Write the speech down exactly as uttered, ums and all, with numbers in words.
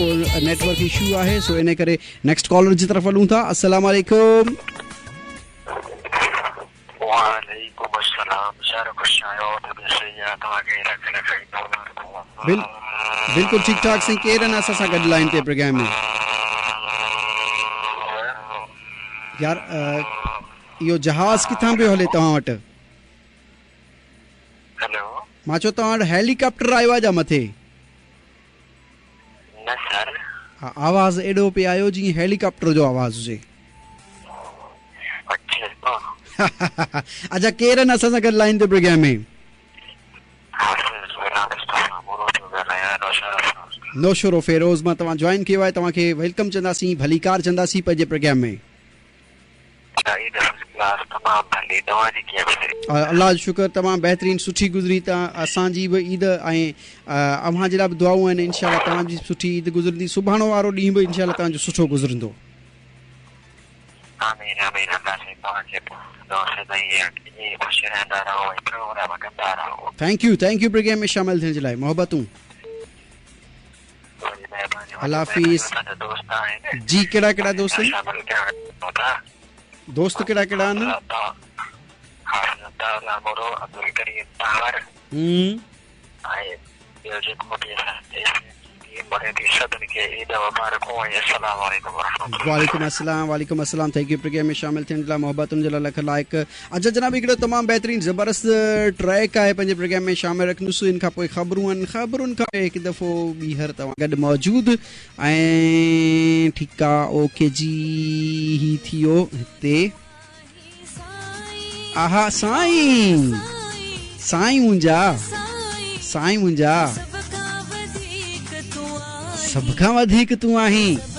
को network issue आहे, सो इन करे नेक्स्ट कॉलर जी तरफ़ हलूं था। अस्सलाम वालेकुम। वालेकुम अस्सलाम। सारा खुश आयो त सही तवा के रख रख बिल बिल्कुल ठीक ठाक से केरन असा सा गड लाइन ते प्रोग्राम में यार यो जहाज किथां पे हले तवा वट? हेलो मां चो तवा वट हेलीकॉप्टर आयो जा मथे? न सर। हाँ, आवाज एडो पे आयो जी हेलीकॉप्टर जो आवाज हुजे। अच्छा अच्छा केरन असा सा गड लाइन ते प्रोग्राम में नौशरो फेरोज मां तव्हां जॉइन कयो आहे, तव्हांखे वेलकम चंदासीं, भलीकार चंदासीं पंहिंजे प्रोग्राम में। अल्लाह जो शुक्र तमामु बहितरीन सुठी गुज़री। तव्हां असांजी बि ईद ऐं अव्हां जे लाइ बि दुआऊं आहिनि। इंशाल्लाह तव्हांजी सुठी ईद गुज़रंदी, सुभाणे वारो ॾींहुं बि इंशाल्लाह तव्हांजो सुठो गुज़रंदो। Thank U thank U programme में शामिल थियण जे लाइ, मोहबतूं। अल्लाह हाफिज़ जी। कहिड़ा कहिड़ा दोस्त दोस्त कहिड़ा कहिड़ा आहिनि? वालेकुम अस्सलाम वालेकुम अस्सलाम। थैंक यू प्रोग्राम में शामिल थियण जे लाइ, मोहबतुनि जे लाइ लख लाइक। अच्छा जनाब हिकिड़ो तमामु बहितरीन ज़बरदस्त ट्रैक आहे पंहिंजे प्रोग्राम में शामिल रखंदुसि। इन खां पोइ ख़बरूं आहिनि, ख़बरुनि खां हिकु दफ़ो ॿीहर तव्हां गॾु मौजूदु ऐं ठीकु आहे। ओके जी ही थियो हिते। आहा साईं साईं मुंहिंजा साईं मुंहिंजा सभ खां वधीक तूं आहीं।